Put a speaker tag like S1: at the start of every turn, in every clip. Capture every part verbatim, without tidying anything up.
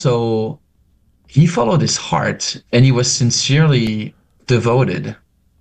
S1: So he followed his heart and he was sincerely devoted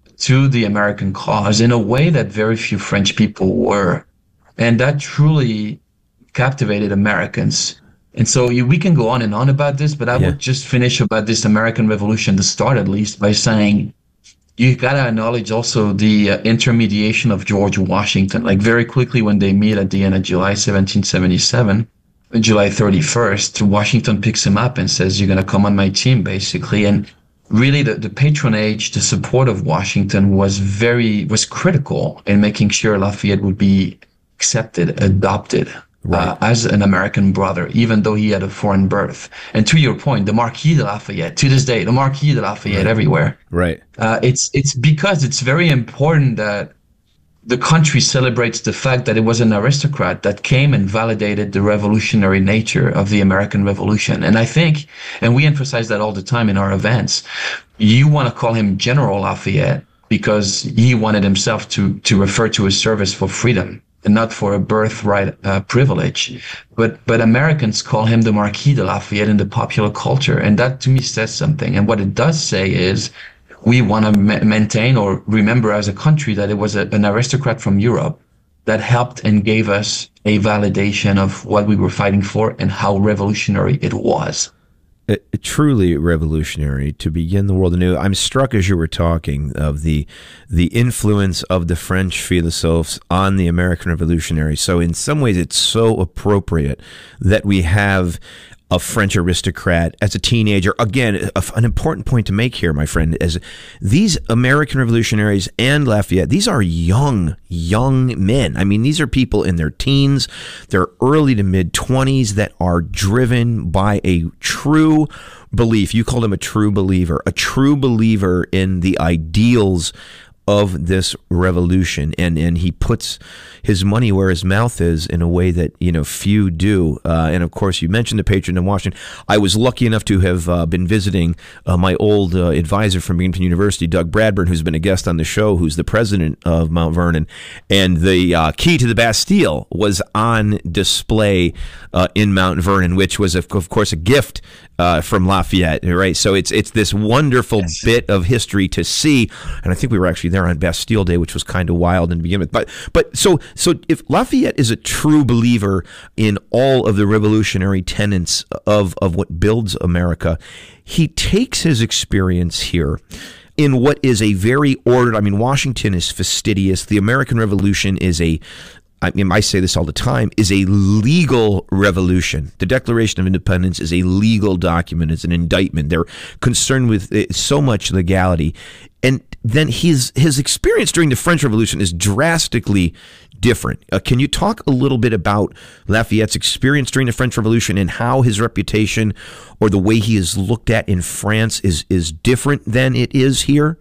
S1: to the American cause in a way that very few French people were. And that truly captivated Americans. And so you, we can go on and on about this, but I
S2: Yeah.
S1: would just finish about this American Revolution, the start at least, by saying you got to acknowledge also the uh, intermediation of George Washington. Like very quickly when they meet at the end of July seventeen seventy-seven, July thirty-first, Washington picks him up and says, you're going to come on my team, basically. And really the, the patronage, the support of Washington was very, was critical in making sure Lafayette would be accepted, adopted.
S2: Right.
S1: Uh, as an American brother, even though he had a foreign birth. And to your point, the Marquis de Lafayette, to this day, the Marquis de Lafayette
S2: Right.
S1: everywhere.
S2: Right.
S1: Uh, it's it's because it's very important that the country celebrates the fact that it was an aristocrat that came and validated the revolutionary nature of the American Revolution. And I think, and we emphasize that all the time in our events, you want to call him General Lafayette because he wanted himself to to refer to his service for freedom and not for a birthright uh, privilege. But but Americans call him the Marquis de Lafayette in the popular culture. And that to me says something. And what it does say is we want to ma- maintain or remember as a country that it was a, an aristocrat from Europe that helped and gave us a validation of what we were fighting for and how revolutionary it was.
S2: Uh, truly revolutionary to begin the world anew. I'm struck as you were talking of the the influence of the French philosophes on the American Revolutionary. So in some ways, it's so appropriate that we have a French aristocrat as a teenager. Again, a, an important point to make here, my friend, is these American revolutionaries and Lafayette, these are young, young men. I mean, these are people in their teens, their early to mid twenties that are driven by a true belief. You called him a true believer, a true believer in the ideals of this revolution, and and he puts his money where his mouth is in a way that, you know, few do. Uh, and of course, you mentioned the patron in Washington. I was lucky enough to have uh, been visiting uh, my old uh, advisor from Binghamton University, Doug Bradburn, who's been a guest on the show, who's the president of Mount Vernon. And the uh, key to the Bastille was on display uh, in Mount Vernon, which was, of, of course, a gift uh, from Lafayette. Right, so it's it's this wonderful yes. bit of history to see, and I think we were actually there on Bastille Day, which was kind of wild in the beginning. But but so so if Lafayette is a true believer in all of the revolutionary tenets of of what builds America, he takes his experience here in what is a very ordered. I mean, Washington is fastidious. The American Revolution is a I mean, I say this all the time, is a legal revolution. The Declaration of Independence is a legal document. It's an indictment. They're concerned with so much legality. And then his his experience during the French Revolution is drastically different. Uh, can you talk a little bit about Lafayette's experience during the French Revolution and how his reputation or the way he is looked at in France is, is different than it is here?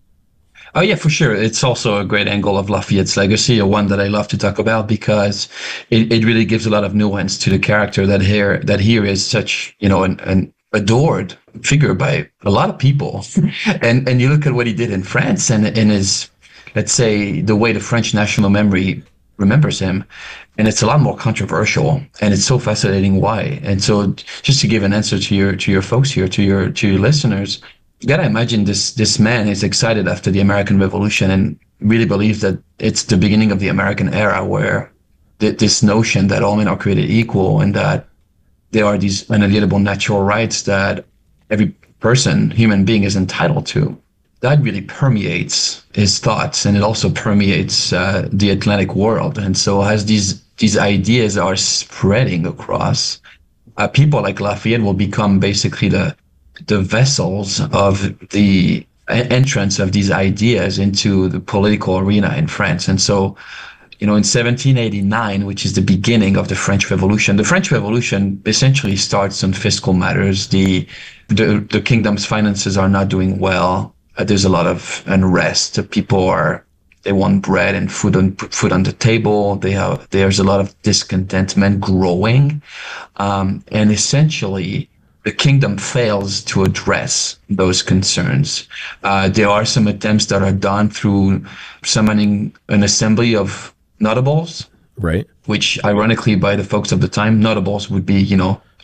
S1: Oh, yeah, for sure. It's also a great angle of Lafayette's legacy, or one that I love to talk about because it, it really gives a lot of nuance to the character that here that here is such, you know, an, an adored figure by a lot of people. and and you look at what he did in France and in his, let's say, the way the French national memory remembers him, and it's a lot more controversial, and it's so fascinating why. And so just to give an answer to your to your folks here, to your to your listeners, you gotta imagine this this man is excited after the American Revolution and really believes that it's the beginning of the American era, where th- this notion that all men are created equal and that there are these unalienable natural rights that every person, human being, is entitled to. That really permeates his thoughts, and it also permeates uh, the Atlantic world. And so as these these ideas are spreading across, uh, people like Lafayette will become basically the the vessels of the entrance of these ideas into the political arena in France. And so, you know, in seventeen eighty-nine, which is the beginning of the French Revolution, the French Revolution essentially starts on fiscal matters. The the, the kingdom's finances are not doing well. Uh, there's a lot of unrest. People are, they want bread and food on food on the table. They have, there's a lot of discontentment growing. Um, and essentially, the kingdom fails to address those concerns. Uh, there are some attempts that are done through summoning an assembly of notables,
S2: right?
S1: Which, ironically, by the folks of the time, notables would be, you know,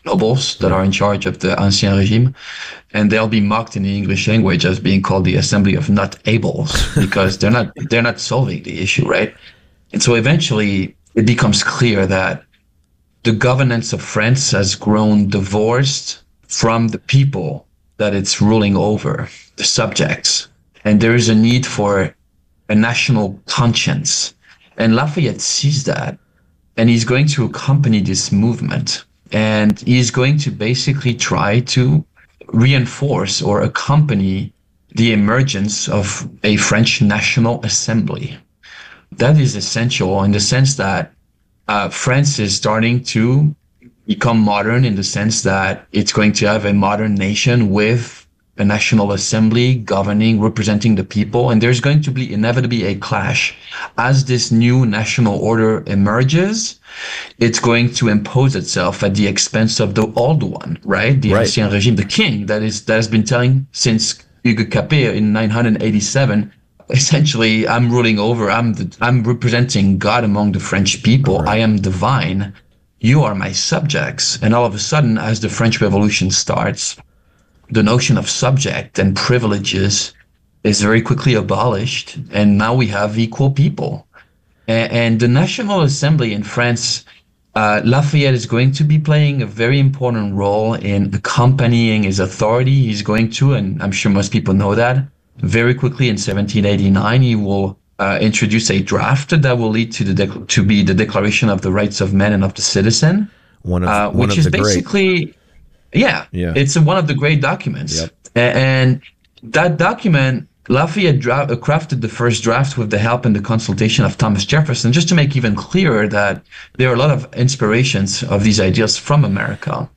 S1: nobles that are in charge of the Ancien Régime, and they'll be mocked in the English language as being called the Assembly of Not Ables because they're not they're not solving the issue, right? And so eventually it becomes clear that the governance of France has grown divorced from the people that it's ruling over, the subjects, and there is a need for a national conscience. And Lafayette sees that, and he's going to accompany this movement. And he's going to basically try to reinforce or accompany the emergence of a French National Assembly. That is essential in the sense that uh, France is starting to become modern in the sense that it's going to have a modern nation with a National Assembly governing, representing the people. And there's going to be inevitably a clash. As this new national order emerges, it's going to impose itself at the expense of the old one, right? The right. Ancien Régime, the king that is that has been telling since Hugues Capet in nine hundred eighty-seven, essentially, I'm ruling over, I'm the, I'm representing God among the French people. Right. I am divine. You are my subjects. And all of a sudden, as the French Revolution starts, the notion of subject and privileges is very quickly abolished, and now we have equal people. And, and the National Assembly in France, uh, Lafayette is going to be playing a very important role in accompanying his authority. He's going to, and I'm sure most people know that, very quickly in seventeen eighty-nine, he will uh, introduce a draft that will lead to the dec- to be the Declaration of the Rights of Man and of the Citizen,
S2: one of,
S1: uh,
S2: one
S1: which
S2: of
S1: is
S2: the
S1: basically...
S2: Great.
S1: Yeah, yeah, it's one of the great documents.
S2: Yep.
S1: And that document, Lafayette dra- crafted the first draft with the help and the consultation of Thomas Jefferson, just to make even clearer that there are a lot of inspirations of these ideas from America.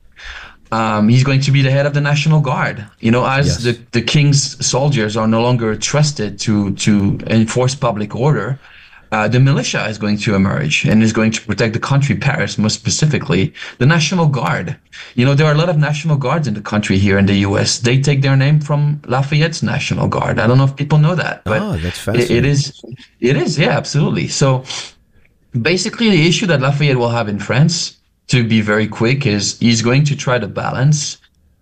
S1: Um, he's going to be the head of the National Guard. You know, as yes. the, the king's soldiers are no longer trusted to, to enforce public order, Uh, the militia is going to emerge and is going to protect the country, Paris, most specifically, the National Guard. You know, there are a lot of National Guards in the country here in the U S. They take their name from Lafayette's National Guard. I don't know if people know that, but
S2: oh, that's fascinating.
S1: It, it is, it is, yeah, absolutely. So basically the issue that Lafayette will have in France, to be very quick, is he's going to try to balance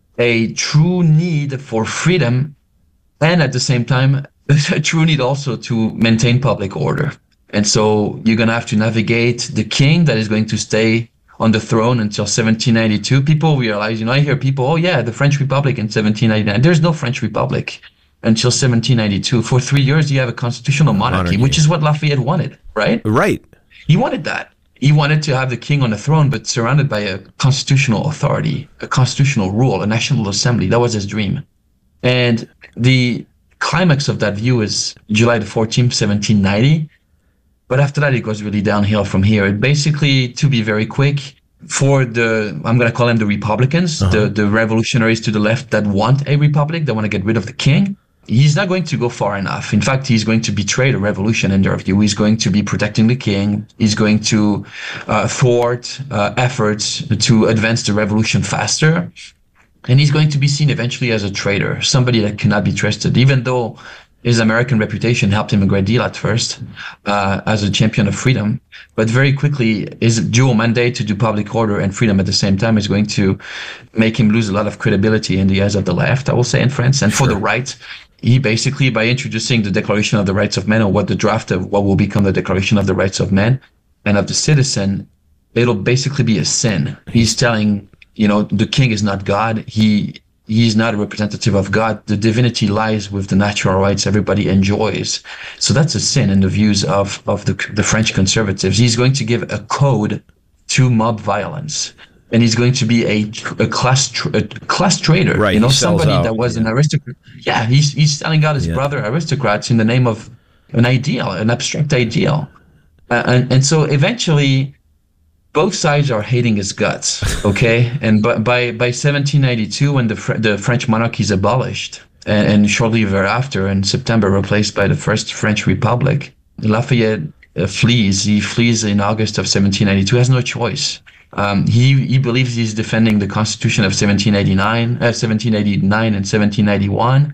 S1: a true need for freedom and at the same time, a true need also to maintain public order. And so you're going to have to navigate the king that is going to stay on the throne until seventeen ninety-two. People realize, you know, I hear people, oh yeah, the French Republic in seventeen ninety-nine. There's no French Republic until seventeen ninety-two. For three years, you have a constitutional monarchy, monarchy, which is what Lafayette wanted, right?
S2: Right.
S1: He wanted that. He wanted to have the king on the throne, but surrounded by a constitutional authority, a constitutional rule, a national assembly. That was his dream. And the climax of that view is July the fourteenth, seventeen ninety. But after that, it goes really downhill from here. It basically, to be very quick, for the, I'm going to call them the Republicans, uh-huh. the, the revolutionaries to the left that want a republic, that want to get rid of the king, he's not going to go far enough. In fact, he's going to betray the revolution in their view. He's going to be protecting the king. He's going to uh, thwart uh, efforts to advance the revolution faster. And he's going to be seen eventually as a traitor, somebody that cannot be trusted, even though his American reputation helped him a great deal at first uh, as a champion of freedom. But very quickly, his dual mandate to do public order and freedom at the same time is going to make him lose a lot of credibility in the eyes of the left, I will say, in France. And for sure. the right, he basically, by introducing the Declaration of the Rights of Man, or what the draft of what will become the Declaration of the Rights of Man and of the Citizen, it'll basically be a sin. He's telling, you know, the king is not God. He He's not a representative of God. The divinity lies with the natural rights everybody enjoys. So that's a sin in the views of, of the, the French conservatives. He's going to give a code to mob violence. And he's going to be a, a class tra- a class traitor.
S2: Right,
S1: you know,
S2: he sells
S1: somebody
S2: out,
S1: that was
S2: yeah.
S1: an aristocrat. Yeah, he's, he's selling out his
S2: yeah.
S1: brother aristocrats in the name of an ideal, an abstract ideal. Uh, and, and so eventually, both sides are hating his guts, okay? And by, by, by seventeen ninety-two, when the, Fr- the French monarchy is abolished, and, and shortly thereafter, in September, replaced by the First French Republic, Lafayette uh, flees. He flees in August of seventeen ninety-two, has no choice. Um, he, he believes he's defending the Constitution of seventeen eighty-nine, uh, seventeen eighty-nine and seventeen ninety-one,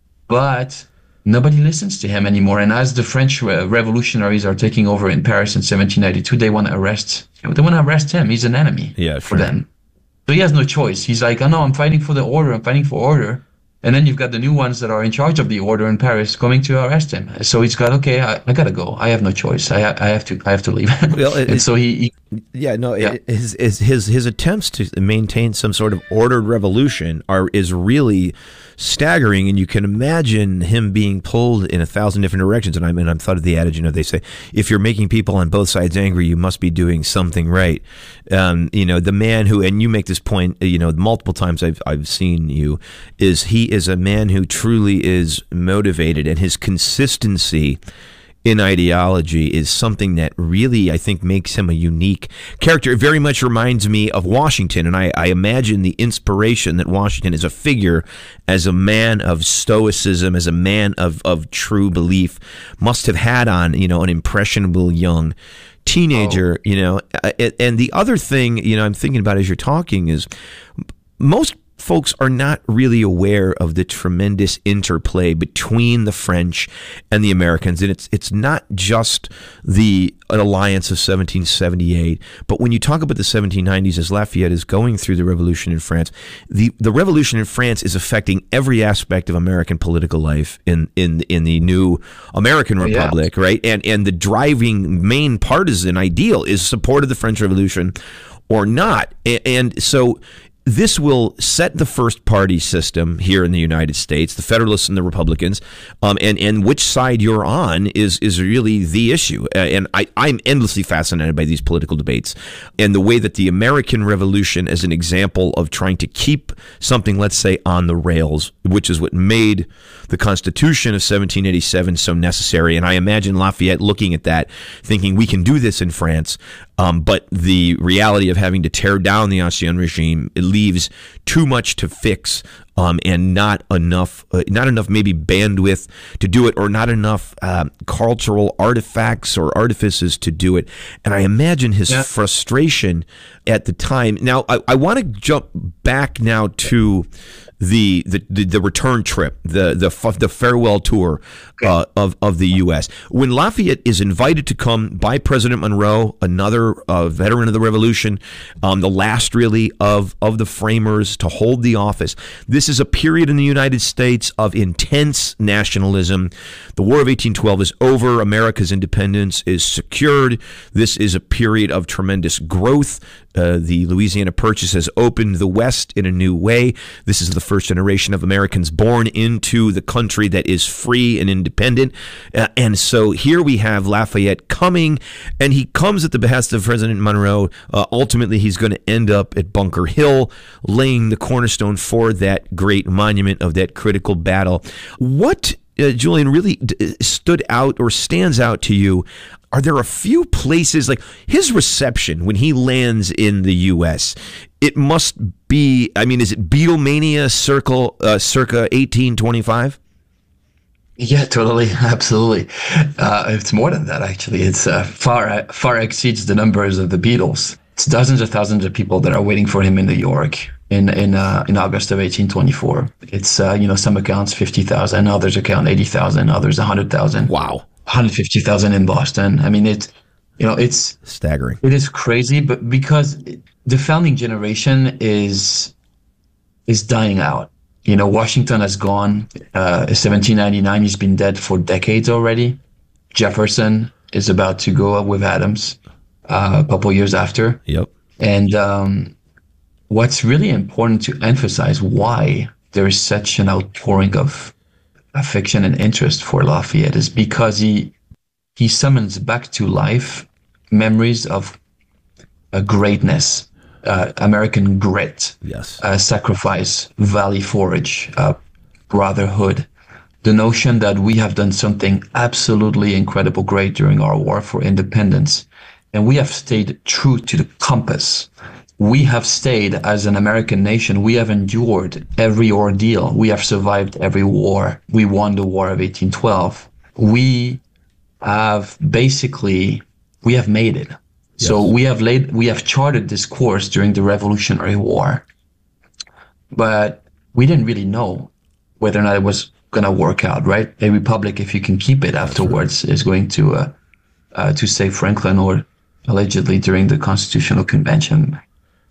S1: but nobody listens to him anymore. And as the French uh, revolutionaries are taking over in Paris in seventeen ninety-two, they want to arrest, they want to arrest him. He's an enemy
S2: yeah,
S1: for
S2: sure.
S1: them. So he has no choice. He's like, oh no, I'm fighting for the order. I'm fighting for order. And then you've got the new ones that are in charge of the order in Paris coming to arrest him. So he's got, okay, I, I gotta go. I have no choice. I, I have to, I have to leave.
S2: Well, it,
S1: and so he, he
S2: yeah, no,
S1: yeah.
S2: It, his, his his his attempts to maintain some sort of ordered revolution are is really staggering, and you can imagine him being pulled in a thousand different directions. And I mean, I'm thought of the adage, you know, they say if you're making people on both sides angry, you must be doing something right. Um, you know, the man who, and you make this point, you know, multiple times I've I've seen you, is he is a man who truly is motivated, and his consistency in ideology is something that really, I think, makes him a unique character. It very much reminds me of Washington, and I, I imagine the inspiration that Washington as a figure, as a man of stoicism, as a man of, of true belief, must have had on, you know, an impressionable young teenager, oh. you know. And the other thing, you know, I'm thinking about as you're talking is most folks are not really aware of the tremendous interplay between the French and the Americans. And it's it's not just the alliance of seventeen seventy-eight, but when you talk about the seventeen nineties as Lafayette is going through the revolution in France, the, the revolution in France is affecting every aspect of American political life in, in, in the new American Republic, yeah. right? And, and the driving main partisan ideal is support of the French Revolution or not. And so this will set the first party system here in the United States, the Federalists and the Republicans, um, and, and which side you're on is is really the issue. Uh, and I, I'm endlessly fascinated by these political debates and the way that the American Revolution as an example of trying to keep something, let's say, on the rails, which is what made the Constitution of seventeen eighty-seven so necessary. And I imagine Lafayette looking at that, thinking we can do this in France. Um, but the reality of having to tear down the Ancien regime, it leaves too much to fix, um, and not enough, uh, not enough maybe bandwidth to do it, or not enough uh, cultural artifacts or artifices to do it. And I imagine his yeah. frustration at the time. Now, I, I want to jump back now to the the the, the return trip, the the the farewell tour uh, of of the U S When Lafayette is invited to come by President Monroe, another uh, veteran of the Revolution, um, the last really of of the framers to hold the office. This is a period in the United States of intense nationalism. The War of eighteen twelve is over. America's independence is secured. This is a period of tremendous growth. Uh, the Louisiana Purchase has opened the West in a new way. This is the first generation of Americans born into the country that is free and independent. Uh, and so here we have Lafayette coming, and he comes at the behest of President Monroe. Uh, ultimately, he's going to end up at Bunker Hill, laying the cornerstone for that great monument of that critical battle. What, uh, Julian, really d- stood out or stands out to you? Are there a few places, like his reception when he lands in the U S? It must be, I mean, is it Beatlemania circle, uh, circa eighteen twenty-five?
S1: Yeah, totally. Absolutely. Uh, it's more than that, actually. It's uh, far, far exceeds the numbers of the Beatles. It's dozens of thousands of people that are waiting for him in New York in in uh, in August of eighteen twenty-four. It's, uh, you know, some accounts fifty thousand, others account eighty thousand, others one hundred thousand.
S2: Wow.
S1: one hundred fifty thousand in Boston. I mean, it's, you know, it's
S2: staggering.
S1: It is crazy, but because the founding generation is is dying out. You know, Washington has gone. Uh, seventeen ninety-nine, he's been dead for decades already. Jefferson is about to go up with Adams uh, a couple years after.
S2: Yep.
S1: And um, what's really important to emphasize why there is such an outpouring of affection and interest for Lafayette is because he he summons back to life memories of a greatness, uh, American grit,
S2: yes,
S1: uh, sacrifice, Valley Forge, uh, brotherhood, the notion that we have done something absolutely incredible great during our war for independence, and we have stayed true to the compass. We have stayed as an American nation. We have endured every ordeal. We have survived every war. We won the War of eighteen twelve. We have basically, we have made it. Yes. So we have laid, we have charted this course during the Revolutionary War, but we didn't really know whether or not it was going to work out, right? A republic, if you can keep it afterwards, is going to, uh, uh, to save Franklin, or allegedly during the Constitutional Convention,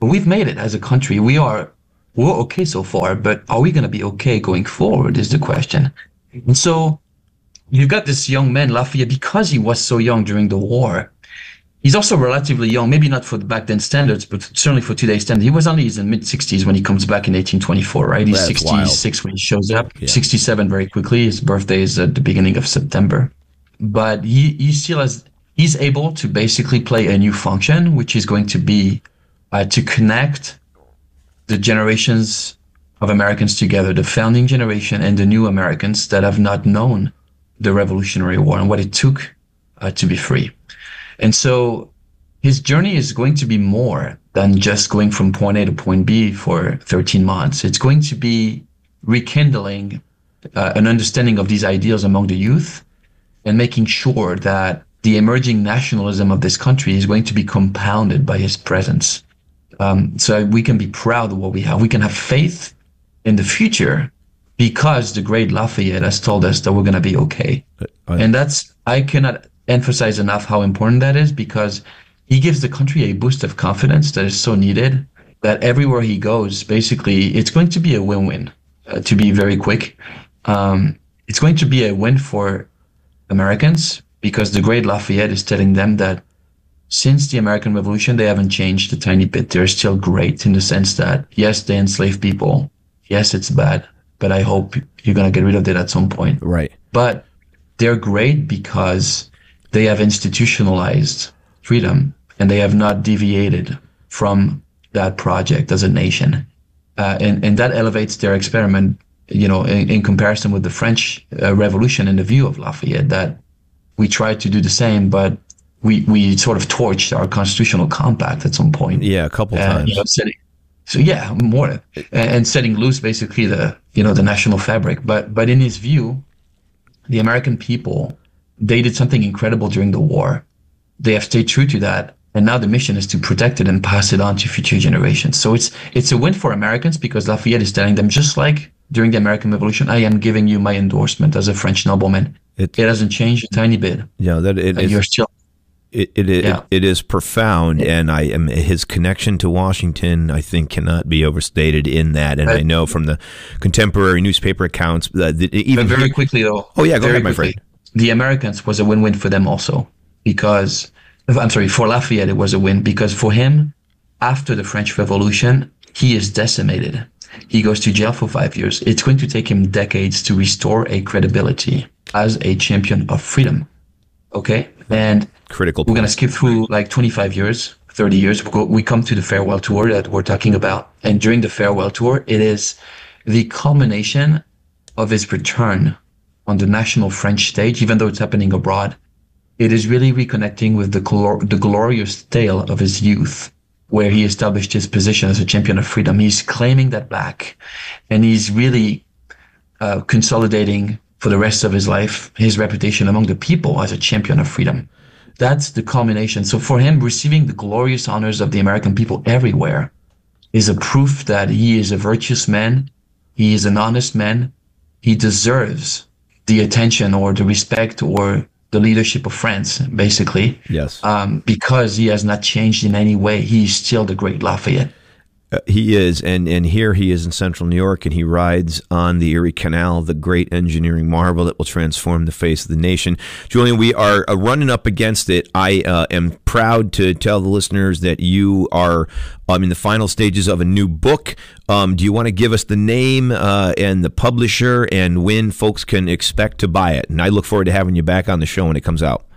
S1: but we've made it as a country. We are, we're okay so far, but are we going to be okay going forward is the question. And so you've got this young man, Lafayette, because he was so young during the war. He's also relatively young, maybe not for the back then standards, but certainly for today's standards. He was only in mid sixties when he comes back in eighteen twenty-four, right? He's
S2: That's
S1: sixty-six
S2: wild.
S1: when he shows up,
S2: Yeah.
S1: sixty-seven very quickly. His birthday is at the beginning of September. But he, he still has, he's able to basically play a new function, which is going to be uh, to connect the generations of Americans together, the founding generation and the new Americans that have not known the Revolutionary War and what it took uh, to be free. And so his journey is going to be more than just going from point A to point B for thirteen months. It's going to be rekindling uh, an understanding of these ideals among the youth and making sure that the emerging nationalism of this country is going to be compounded by his presence. Um, so we can be proud of what we have. We can have faith in the future because the great Lafayette has told us that we're going to be okay.
S2: I,
S1: And that's, I cannot emphasize enough how important that is, because he gives the country a boost of confidence that is so needed, that everywhere he goes, basically, it's going to be a win-win, uh, to be very quick. Um, it's going to be a win for Americans, because the great Lafayette is telling them that since the American Revolution, they haven't changed a tiny bit. They're still great in the sense that, yes, they enslave people. Yes, it's bad, but I hope you're going to get rid of it at some point.
S2: right.
S1: But they're great because they have institutionalized freedom and they have not deviated from that project as a nation. Uh, and, and that elevates their experiment, you know, in, in comparison with the French uh, Revolution and the view of Lafayette, that we tried to do the same, but we, we sort of torched our constitutional compact at some point.
S2: Yeah, a couple
S1: Uh,
S2: times.
S1: you know, setting, so yeah, more, and, and setting loose basically the, you know, the national fabric. But, but in his view, the American people, they did something incredible during the war. They have stayed true to that. And now the mission is to protect it and pass it on to future generations. So it's, it's a win for Americans, because Lafayette is telling them, just like during the American Revolution, I am giving you my endorsement as a French nobleman.
S2: It,
S1: It hasn't changed a tiny bit.
S2: yeah, that it,
S1: And
S2: it's-
S1: you're still,
S2: It it, it,
S1: Yeah.
S2: it is profound, and I am his connection to Washington, I think, cannot be overstated in that. And I,
S1: I-
S2: know from the contemporary newspaper accounts that that even
S1: but very
S2: he-
S1: quickly though.
S2: Oh, yeah, go
S1: very
S2: ahead, my
S1: quickly, the Americans was a win-win for them also, because, I'm sorry, for Lafayette, it was a win because for him, after the French Revolution, he is decimated. He goes to jail for five years. It's going to take him decades to restore a credibility as a champion of freedom. Okay? And
S2: critical.
S1: we're going to
S2: point.
S1: skip through like twenty-five years, thirty years. We go- we come to the farewell tour that we're talking about. And during the farewell tour, it is the culmination of his return on the national French stage, even though it's happening abroad. It is really reconnecting with the, glor- the glorious tale of his youth, where he established his position as a champion of freedom. He's claiming that back, and he's really uh, consolidating for the rest of his life his reputation among the people as a champion of freedom. That's the culmination. So for him, receiving the glorious honors of the American people everywhere is a proof that he is a virtuous man. He is an honest man. He deserves the attention or the respect or the leadership of France, basically,
S2: Yes.
S1: um, because he has not changed in any way. He's still the great Lafayette.
S2: Uh, he is, and, and here he is in central New York, and he rides on the Erie Canal, the great engineering marvel that will transform the face of the nation. Julian, we are uh, running up against it. I uh, am proud to tell the listeners that you are um, in the final stages of a new book. Um, do you want to give us the name uh, and the publisher and when folks can expect to buy it? And I look forward to having you back on the show when it comes out.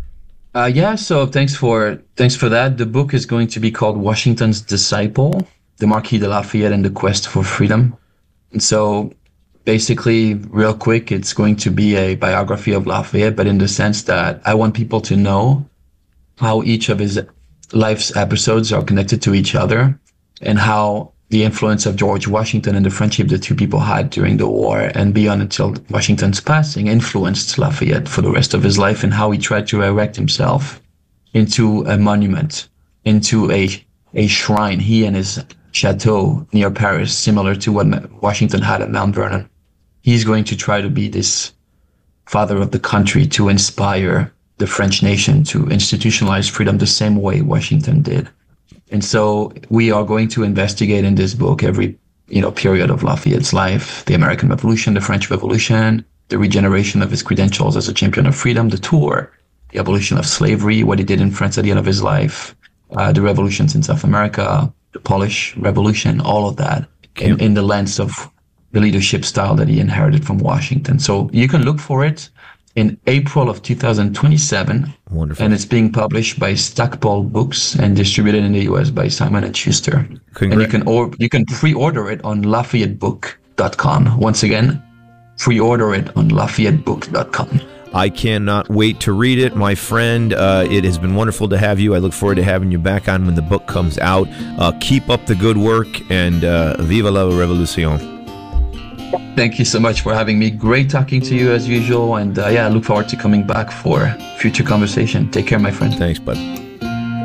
S1: Uh, yeah, so thanks for thanks for that. The book is going to be called Washington's Disciple, the Marquis de Lafayette and the Quest for Freedom. And so basically, real quick, it's going to be a biography of Lafayette, but in the sense that I want people to know how each of his life's episodes are connected to each other, and how the influence of George Washington and the friendship the two people had during the war and beyond until Washington's passing influenced Lafayette for the rest of his life, and how he tried to erect himself into a monument, into a a shrine, he and his chateau near Paris, similar to what Washington had at Mount Vernon. He's going to try to be this father of the country, to inspire the French nation to institutionalize freedom the same way Washington did. And so we are going to investigate in this book every, you know, period of Lafayette's life, the American Revolution, the French Revolution, the regeneration of his credentials as a champion of freedom, the tour, the abolition of slavery, what he did in France at the end of his life, uh, the revolutions in South America, the Polish Revolution, all of that in, in the lens of the leadership style that he inherited from Washington. So you can look for it in April of two thousand twenty-seven.
S2: Wonderful.
S1: And it's being published by Stackpole Books and distributed in the U S by Simon and Schuster. Congra- and you can or you can pre-order it on Lafayette Book dot com. Once again, pre-order it on Lafayette Book dot com.
S2: I cannot wait to read it, my friend. Uh, it has been wonderful to have you. I look forward to having you back on when the book comes out. Uh, keep up the good work, and uh, vive la révolution.
S1: Thank you so much for having me. Great talking to you as usual. And uh, yeah, I look forward to coming back for future conversation. Take care, my friend.
S2: Thanks, bud.